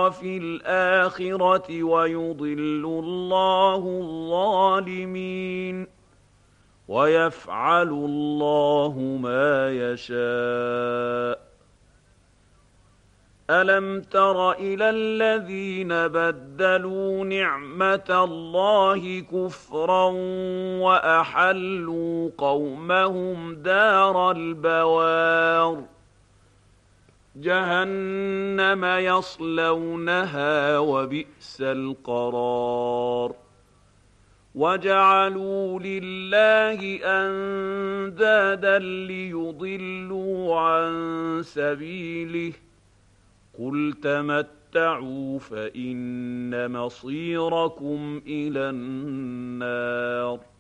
وفي الآخرة ويضل الله الظالمين ويفعل الله ما يشاء. ألم تر إلى الذين بدلوا نعمة الله كفرا وأحلوا قومهم دار البوار جهنم يصلونها وبئس القرار. وجعلوا لله أندادا ليضلوا عن سبيله قل تمتعوا فإن مصيركم إلى النار.